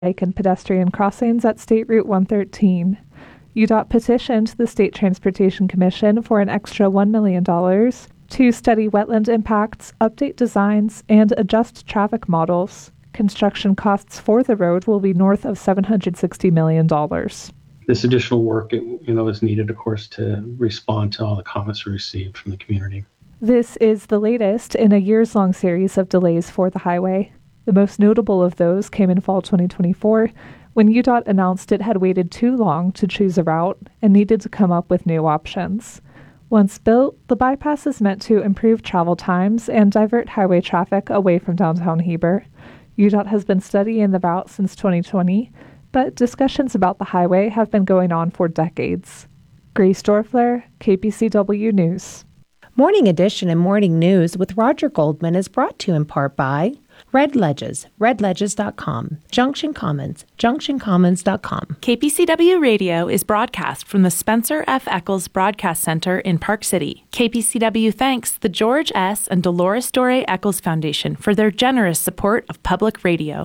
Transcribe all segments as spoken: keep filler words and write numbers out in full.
bike and pedestrian crossings at State Route one thirteen. U D O T petitioned the State Transportation Commission for an extra one million dollars to study wetland impacts, update designs, and adjust traffic models. Construction costs for the road will be north of seven hundred sixty million dollars. This additional work, you know, is needed, of course, to respond to all the comments we received from the community. This is the latest in a years-long series of delays for the highway. The most notable of those came in fall twenty twenty-four, when U D O T announced it had waited too long to choose a route and needed to come up with new options. Once built, the bypass is meant to improve travel times and divert highway traffic away from downtown Heber. U D O T has been studying the route since twenty twenty, but discussions about the highway have been going on for decades. Grace Dorfler, K P C W News. Morning Edition and Morning News with Roger Goldman is brought to you in part by Red Ledges, red ledges dot com, Junction Commons, junction commons dot com. K P C W Radio is broadcast from the Spencer F. Eccles Broadcast Center in Park City. K P C W thanks the George S. and Dolores Doré Eccles Foundation for their generous support of public radio.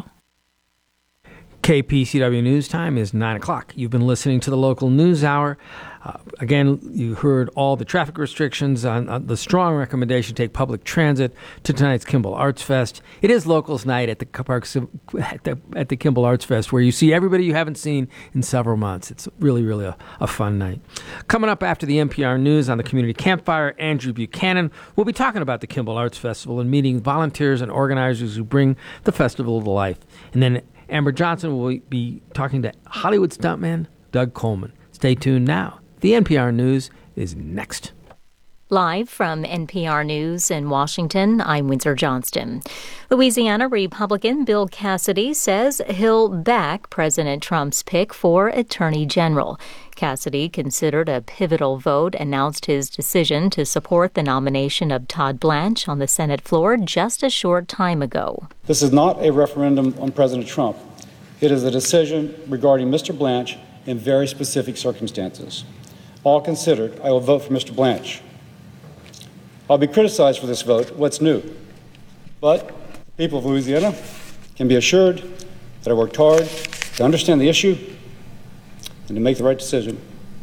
K P C W News Time is nine o'clock. You've been listening to the local news hour. Uh, again, you heard all the traffic restrictions on uh, the strong recommendation to take public transit to tonight's Kimball Arts Fest. It is Locals Night at the Parks at the, at the Kimball Arts Fest, where you see everybody you haven't seen in several months. It's really, really a, a fun night. Coming up after the N P R News on the Community Campfire, Andrew Buchanan will be talking about the Kimball Arts Festival and meeting volunteers and organizers who bring the festival to life. And then Amber Johnson will be talking to Hollywood stuntman Doug Coleman. Stay tuned now. The N P R News is next. Live from N P R News in Washington, I'm Windsor Johnston. Louisiana Republican Bill Cassidy says he'll back President Trump's pick for Attorney General. Cassidy considered a pivotal vote, announced his decision to support the nomination of Todd Blanche on the Senate floor just a short time ago. This is not a referendum on President Trump. It is a decision regarding Mister Blanche in very specific circumstances. All considered, I will vote for Mister Blanche. I'll be criticized for this vote. What's new? But the people of Louisiana can be assured that I worked hard to understand the issue and to make the right decision.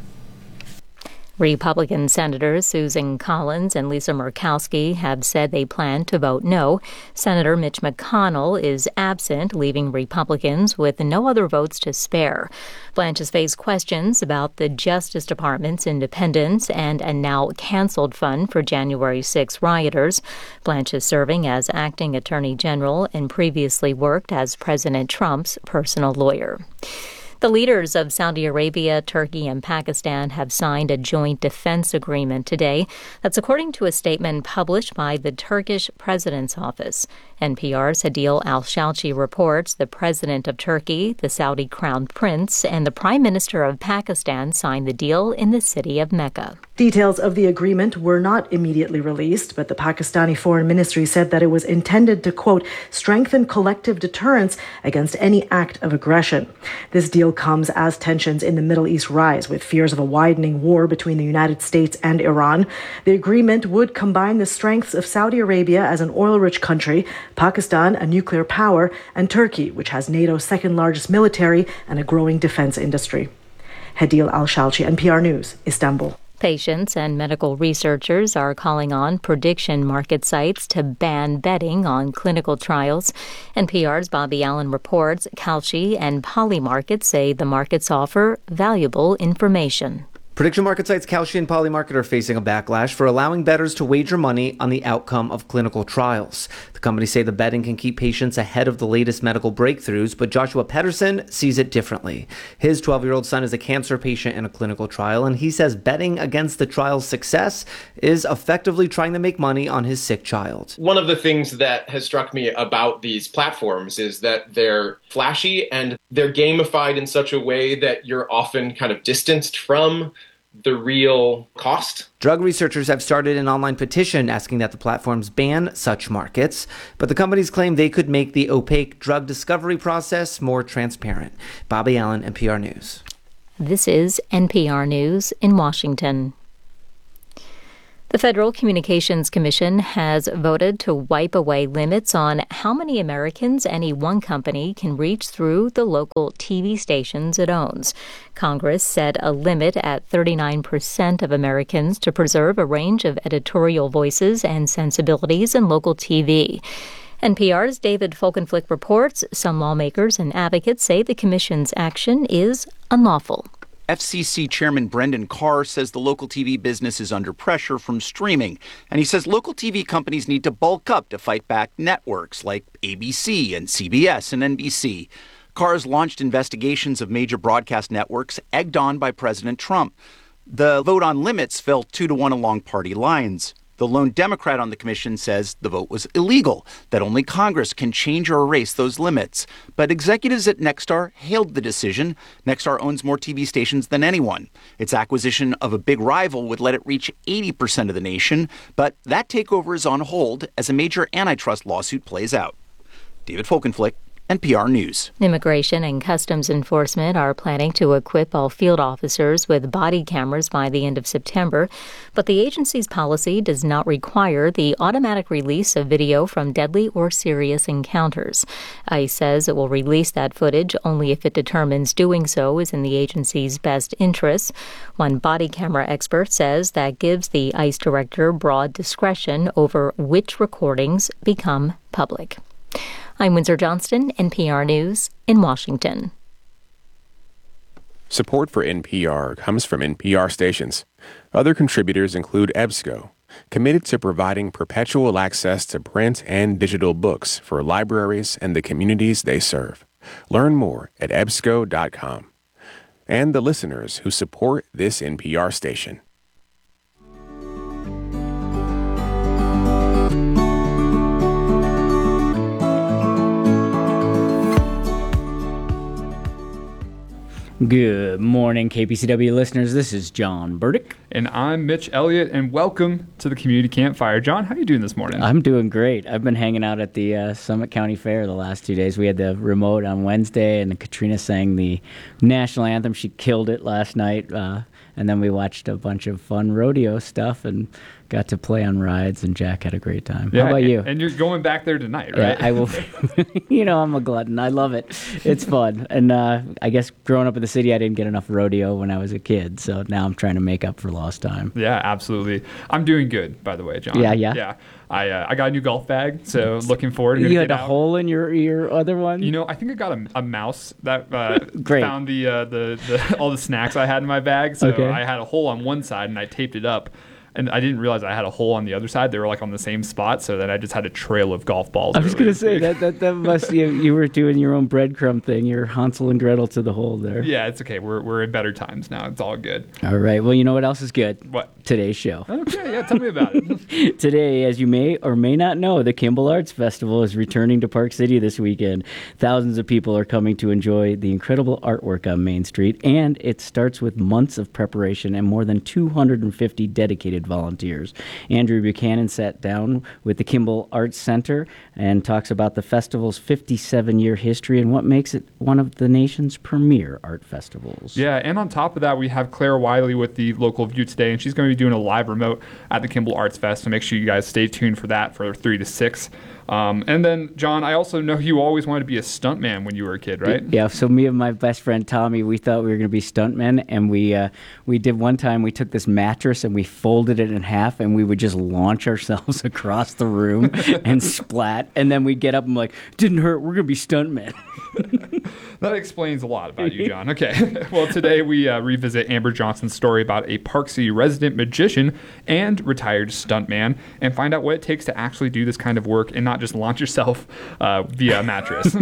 Republican Senators Susan Collins and Lisa Murkowski have said they plan to vote no. Senator Mitch McConnell is absent, leaving Republicans with no other votes to spare. Blanche has faced questions about the Justice Department's independence and a now canceled fund for January sixth rioters. Blanche is serving as acting attorney general and previously worked as President Trump's personal lawyer. The leaders of Saudi Arabia, Turkey, and Pakistan have signed a joint defense agreement today. That's according to a statement published by the Turkish President's Office. N P R's Hadil Al-Shalchi reports the President of Turkey, the Saudi Crown Prince, and the Prime Minister of Pakistan signed the deal in the city of Mecca. Details of the agreement were not immediately released, but the Pakistani Foreign Ministry said that it was intended to, quote, strengthen collective deterrence against any act of aggression. This deal comes as tensions in the Middle East rise, with fears of a widening war between the United States and Iran. The agreement would combine the strengths of Saudi Arabia as an oil-rich country, Pakistan, a nuclear power, and Turkey, which has NATO's second largest military and a growing defense industry. Hadil Al-Shalchi, N P R News, Istanbul. Patients and medical researchers are calling on prediction market sites to ban betting on clinical trials. N P R's Bobby Allen reports Kalshi and Polymarket say the markets offer valuable information. Prediction market sites Kalshi and Polymarket are facing a backlash for allowing bettors to wager money on the outcome of clinical trials. The companies say the betting can keep patients ahead of the latest medical breakthroughs, but Joshua Pedersen sees it differently. His twelve-year-old son is a cancer patient in a clinical trial, and he says betting against the trial's success is effectively trying to make money on his sick child. One of the things that has struck me about these platforms is that they're flashy and they're gamified in such a way that you're often kind of distanced from the real cost. Drug researchers have started an online petition asking that the platforms ban such markets, but the companies claim they could make the opaque drug discovery process more transparent. Bobby Allen, N P R News. This is N P R News in Washington. The Federal Communications Commission has voted to wipe away limits on how many Americans any one company can reach through the local T V stations it owns. Congress set a limit at thirty-nine percent of Americans to preserve a range of editorial voices and sensibilities in local T V. N P R's David Folkenflik reports some lawmakers and advocates say the commission's action is unlawful. F C C Chairman Brendan Carr says the local T V business is under pressure from streaming, and he says local T V companies need to bulk up to fight back networks like A B C and C B S and N B C. Carr has launched investigations of major broadcast networks egged on by President Trump. The vote on limits fell two to one along party lines. The lone Democrat on the commission says the vote was illegal, that only Congress can change or erase those limits. But executives at Nexstar hailed the decision. Nexstar owns more T V stations than anyone. Its acquisition of a big rival would let it reach eighty percent of the nation, but that takeover is on hold as a major antitrust lawsuit plays out. David Folkenflik, N P R News. Immigration and Customs Enforcement are planning to equip all field officers with body cameras by the end of September, but the agency's policy does not require the automatic release of video from deadly or serious encounters. ICE says it will release that footage only if it determines doing so is in the agency's best interests. One body camera expert says that gives the ICE director broad discretion over which recordings become public. I'm Windsor Johnston, N P R News in Washington. Support for N P R comes from N P R stations. Other contributors include EBSCO, committed to providing perpetual access to print and digital books for libraries and the communities they serve. Learn more at E B S C O dot com. And the listeners who support this N P R station. Good morning, K P C W listeners. This is John Burdick. And I'm Mitch Elliott, and welcome to the Community Campfire. John, how are you doing this morning? I'm doing great. I've been hanging out at the uh, Summit County Fair the last two days. We had the remote on Wednesday, and Katrina sang the national anthem. She killed it last night. Uh, and then we watched a bunch of fun rodeo stuff and got to play on rides, and Jack had a great time. Yeah, How about and, you? And you're going back there tonight, right? Yeah, I will. You know, I'm a glutton. I love it. It's fun. And uh, I guess growing up in the city, I didn't get enough rodeo when I was a kid. So now I'm trying to make up for lost time. Yeah, absolutely. I'm doing good, by the way, John. Yeah, yeah. Yeah. I uh, I got a new golf bag, so looking forward to You had get a out. hole in your your other one? You know, I think I got a, a mouse that uh, Great. found the, uh, the the all the snacks I had in my bag. So Okay. I had a hole on one side, and I taped it up. And I didn't realize I had a hole on the other side. They were like on the same spot, so then I just had a trail of golf balls. I was going to say that, that that must you you were doing your own breadcrumb thing. You're Hansel and Gretel to the hole there. Yeah, it's okay. We're we're in better times now. It's all good. All right. Well, you know what else is good? What? Today's show. Okay, yeah, tell me about it. Today, as you may or may not know, the Kimball Arts Festival is returning to Park City this weekend. Thousands of people are coming to enjoy the incredible artwork on Main Street, and it starts with months of preparation and more than two hundred fifty dedicated volunteers. Andrew Buchanan sat down with the Kimball Arts Center and talks about the festival's fifty-seven-year history and what makes it one of the nation's premier art festivals. Yeah, and on top of that, we have Claire Wiley with the Local View today, and she's going to be doing a live remote at the Kimball Arts Fest, so make sure you guys stay tuned for that for three to six. Um, and then, John, I also know you always wanted to be a stuntman when you were a kid, right? Yeah, so me and my best friend Tommy, we thought we were going to be stuntmen, and we uh, we did one time, we took this mattress and we folded it in half, and we would just launch ourselves across the room and splat, and then we'd get up and be like, didn't hurt, we're going to be stuntmen. That explains a lot about you, John. Okay. Well, today we uh, revisit Amber Johnson's story about a Park City resident magician and retired stuntman and find out what it takes to actually do this kind of work and not just launch yourself uh, via a mattress.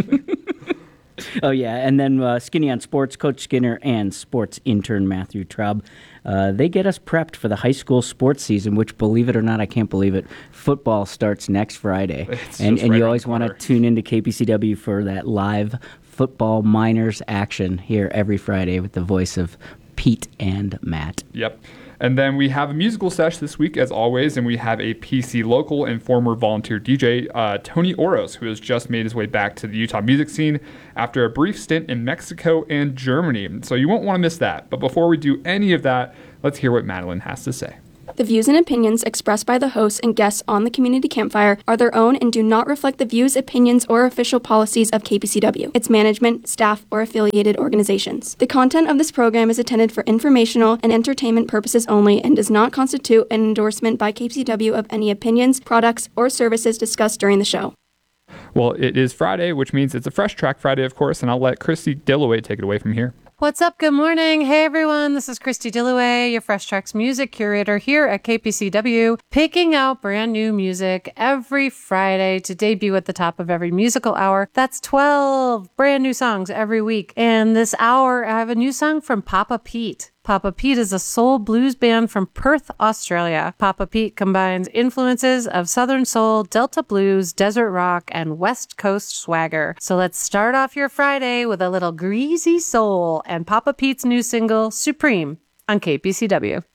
Oh, yeah, and then uh, Skinny on Sports, Coach Skinner and sports intern Matthew Traub. Uh, they get us prepped for the high school sports season, which, believe it or not, I can't believe it, football starts next Friday. It's and just and right you around always the want to corner. tune into K P C W for that live football minors action here every Friday with the voice of Pete and Matt. Yep. And then we have a musical sesh this week, as always, and we have a P C local and former volunteer D J, uh, Tony Oros, who has just made his way back to the Utah music scene after a brief stint in Mexico and Germany. So you won't want to miss that. But before we do any of that, let's hear what Madeline has to say. The views and opinions expressed by the hosts and guests on the Community Campfire are their own and do not reflect the views, opinions, or official policies of K P C W, its management, staff, or affiliated organizations. The content of this program is intended for informational and entertainment purposes only and does not constitute an endorsement by K P C W of any opinions, products, or services discussed during the show. Well, it is Friday, which means it's a Fresh Track Friday, of course, and I'll let Christy Dillaway take it away from here. What's up? Good morning. Hey, everyone. This is Christy Dillaway, your Fresh Tracks music curator here at K P C W, picking out brand new music every Friday to debut at the top of every musical hour. That's twelve brand new songs every week. And this hour, I have a new song from Papa Pete. Papa Pete is a soul blues band from Perth, Australia. Papa Pete combines influences of Southern soul, Delta blues, desert rock, and West Coast swagger. So let's start off your Friday with a little greasy soul and Papa Pete's new single, Supreme, on K P C W.